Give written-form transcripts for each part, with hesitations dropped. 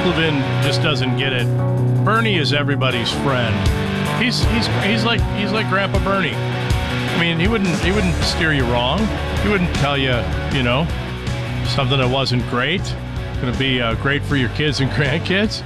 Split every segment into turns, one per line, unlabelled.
Levin just doesn't get it. Bernie is everybody's friend. He's like Grandpa Bernie. I mean, he wouldn't steer you wrong. He wouldn't tell you, something that wasn't great. Going to be great for your kids and grandkids.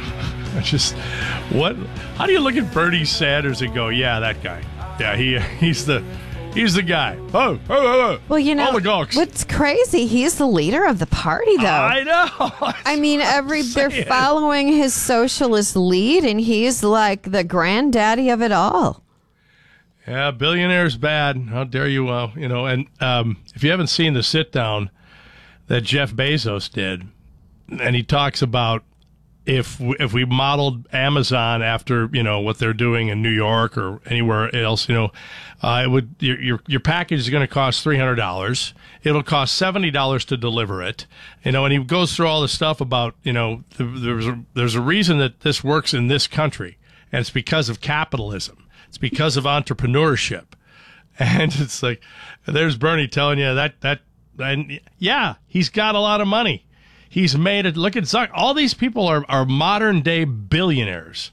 How do you look at Bernie Sanders and go, yeah, that guy. Yeah, he's the guy. Oh.
Well,
oligarchs.
What's crazy? He's the leader of the party, though.
I know.
I mean, they're following his socialist lead, and he's like the granddaddy of it all.
Yeah, billionaire's bad. How dare you? And if you haven't seen the sit down that Jeff Bezos did, and he talks about if we modeled Amazon after what they're doing in New York or anywhere else, it would your package is going to cost $300. It'll cost $70 to deliver it. And he goes through all the stuff about there's a reason that this works in this country, and it's because of capitalism. It's because of entrepreneurship. And it's like there's Bernie telling you that yeah, he's got a lot of money. He's made it. Look at Zuck. All these people are modern day billionaires.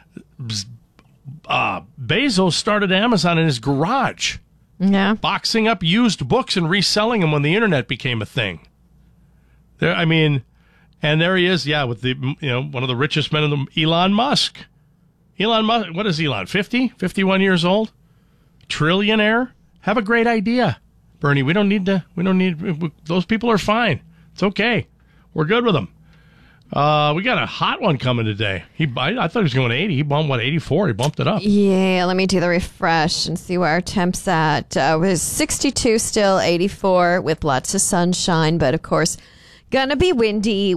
Bezos started Amazon in his garage.
Yeah.
Boxing up used books and reselling them when the internet became a thing. And there he is, with the one of the richest men in the Elon Musk. Elon Musk, what is Elon? 50? 51 years old? Trillionaire? Have a great idea. Bernie, we don't need those people are fine. It's okay. We're good with them. We got a hot one coming today. I thought he was going 80. He bumped, 84? He bumped it up.
Yeah, let me do the refresh and see where our temp's at. It was 62 still, 84 with lots of sunshine, but of course, gonna be windy.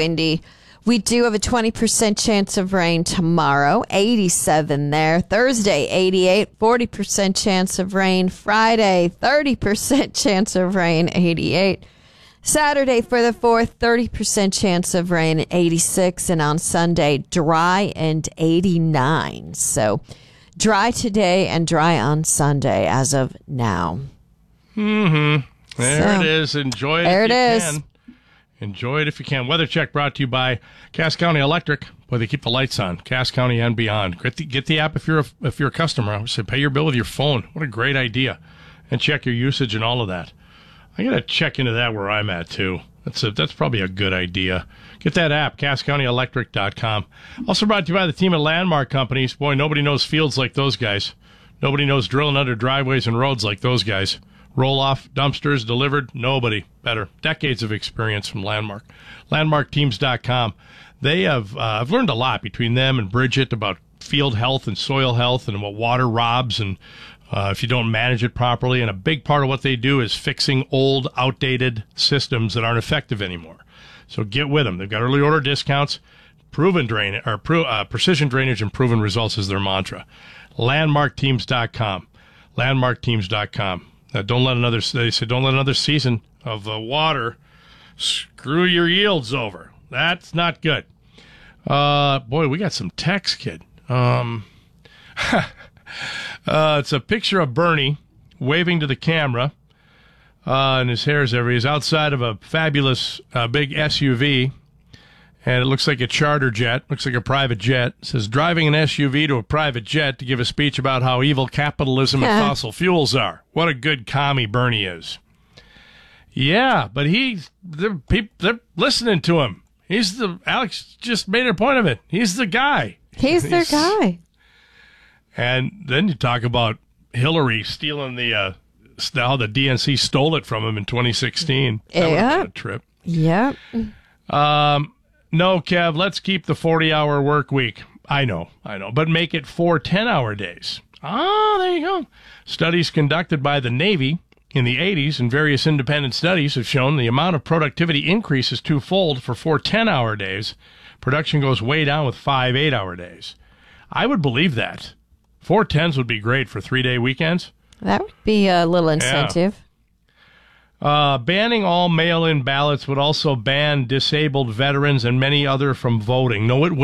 We do have a 20% chance of rain tomorrow, 87 there. Thursday, 88, 40% chance of rain. Friday, 30% chance of rain, 88. Saturday for the 4th, 30% chance of rain, 86. And on Sunday, dry and 89. So dry today and dry on Sunday as of now.
Mm-hmm. There it is. Enjoy it
there
if
it
you
is.
can. Enjoy it if you can. Weather check brought to you by Cass County Electric. Boy, they keep the lights on. Cass County and beyond. Get the app if you're a customer. I would say pay your bill with your phone. What a great idea. And check your usage and all of that. I got to check into that where I'm at, too. That's probably a good idea. Get that app, CassCountyElectric.com. Also brought to you by the team at Landmark Companies. Boy, nobody knows fields like those guys. Nobody knows drilling under driveways and roads like those guys. Roll-off, dumpsters, delivered, nobody better. Decades of experience from Landmark. LandmarkTeams.com. They have, I've learned a lot between them and Bridget about field health and soil health and what water robs and if you don't manage it properly. And a big part of what they do is fixing old, outdated systems that aren't effective anymore. So get with them. They've got early order discounts, precision drainage, and proven results is their mantra. LandmarkTeams.com. LandmarkTeams.com. Don't let another season of season screw your yields over. That's not good. Boy, we got some text, kid. It's a picture of Bernie waving to the camera, and his hair's everywhere. He's outside of a fabulous big SUV, and it looks like a charter jet, looks like a private jet. It says, driving an SUV to a private jet to give a speech about how evil capitalism and fossil fuels are. What a good commie Bernie is. Yeah, but they're listening to him. Alex just made a point of it. He's the guy.
He's their guy.
And then you talk about Hillary stealing how the DNC stole it from him in 2016. That would have been a trip.
Yep.
No, Kev, let's keep the 40-hour work week. I know. But make it 4 10-hour days. Ah, there you go. Studies conducted by the Navy in the 80s and various independent studies have shown the amount of productivity increases twofold for 4 10-hour days. Production goes way down with 5 8-hour days. I would believe that. 4 10s would be great for 3-day weekends.
That would be a little incentive.
Banning all mail-in ballots would also ban disabled veterans and many other from voting. No, it